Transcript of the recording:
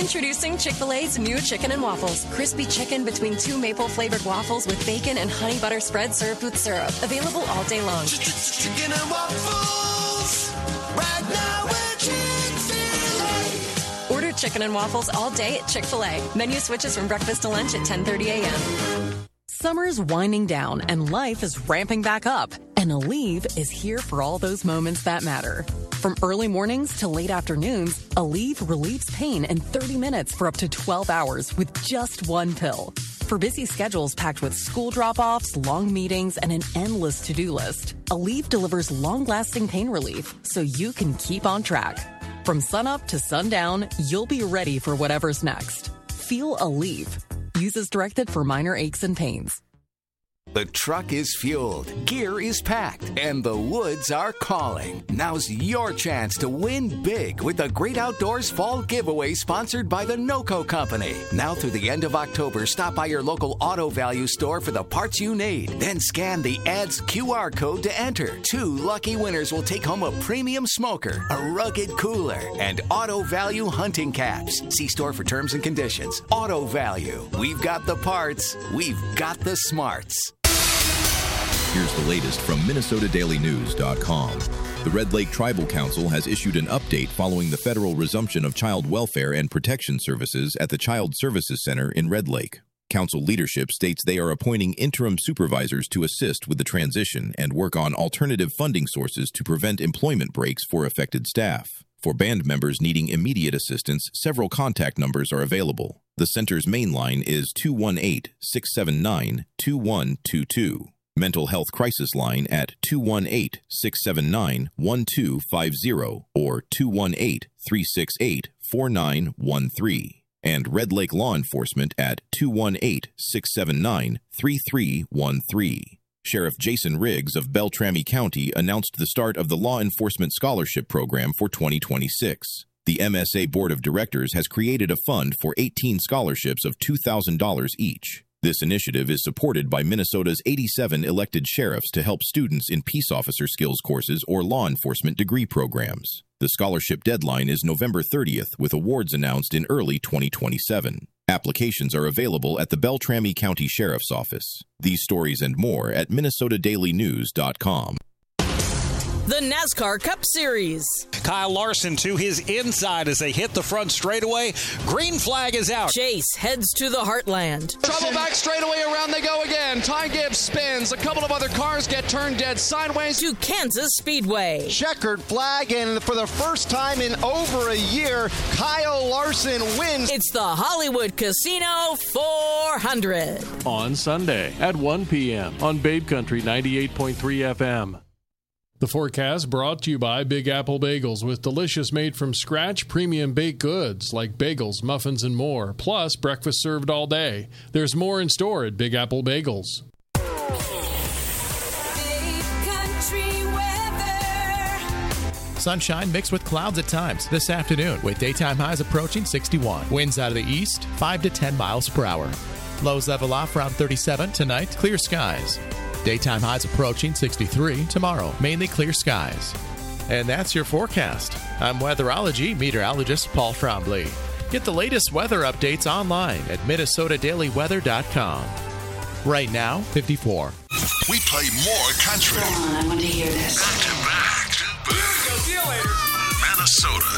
Introducing Chick-fil-A's new Chicken and Waffles. Crispy chicken between 2 maple-flavored waffles with bacon and honey butter spread served with syrup. Available all day long. Chicken and waffles. Right now we're Chick-fil-A. Order Chicken and Waffles all day at Chick-fil-A. Menu switches from breakfast to lunch at 10:30 a.m. Summer's winding down and life is ramping back up. And Aleve is here for all those moments that matter. From early mornings to late afternoons, Aleve relieves pain in 30 minutes for up to 12 hours with just one pill. For busy schedules packed with school drop-offs, long meetings, and an endless to-do list, Aleve delivers long-lasting pain relief so you can keep on track. From sunup to sundown, you'll be ready for whatever's next. Feel Aleve. Use as directed for minor aches and pains. The truck is fueled, gear is packed, and the woods are calling. Now's your chance to win big with the Great Outdoors Fall Giveaway sponsored by the NOCO Company. Now through the end of October, stop by your local Auto Value store for the parts you need. Then scan the ad's QR code to enter. 2 lucky winners will take home a premium smoker, a rugged cooler, and Auto Value hunting caps. See store for terms and conditions. Auto Value. We've got the parts. We've got the smarts. Here's the latest from MinnesotaDailyNews.com. The Red Lake Tribal Council has issued an update following the federal resumption of child welfare and protection services at the Child Services Center in Red Lake. Council leadership states they are appointing interim supervisors to assist with the transition and work on alternative funding sources to prevent employment breaks for affected staff. For band members needing immediate assistance, several contact numbers are available. The center's main line is 218-679-2122. Mental health crisis line at 218-679-1250 or 218-368-4913. And Red Lake Law Enforcement at 218-679-3313. Sheriff Jason Riggs of Beltrami County announced the start of the Law Enforcement Scholarship Program for 2026. The MSA Board of Directors has created a fund for 18 scholarships of $2,000 each. This initiative is supported by Minnesota's 87 elected sheriffs to help students in peace officer skills courses or law enforcement degree programs. The scholarship deadline is November 30th, with awards announced in early 2027. Applications are available at the Beltrami County Sheriff's Office. These stories and more at MinnesotaDailyNews.com. The NASCAR Cup Series. Kyle Larson to his inside as they hit the front straightaway. Green flag is out. Chase heads to the Heartland. Trouble back straightaway, around they go again. Ty Gibbs spins. A couple of other cars get turned dead sideways. To Kansas Speedway. Checkered flag, and for the first time in over a year, Kyle Larson wins. It's the Hollywood Casino 400. On Sunday at 1 p.m. on Babe Country 98.3 FM. The forecast brought to you by Big Apple Bagels with delicious made-from-scratch premium baked goods like bagels, muffins, and more, plus breakfast served all day. There's more in store at Big Apple Bagels. Big country weather. Sunshine mixed with clouds at times this afternoon with daytime highs approaching 61. Winds out of the east, 5 to 10 miles per hour. Lows level off around 37 tonight, clear skies. Daytime highs approaching 63 tomorrow, mainly clear skies. And that's your forecast. I'm weatherology meteorologist Paul Trombley. Get the latest weather updates online at MinnesotaDailyWeather.com. Right now, 54. We play more country. Come on, I want to hear this. Back to back. See you later. Minnesota.